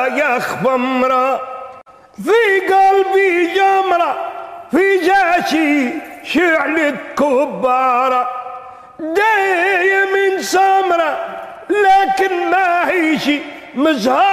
يا خمرة في قلبي جمرة في جاشي شعلة كبارة داية من سمرة لكن ما هيش مزهرة.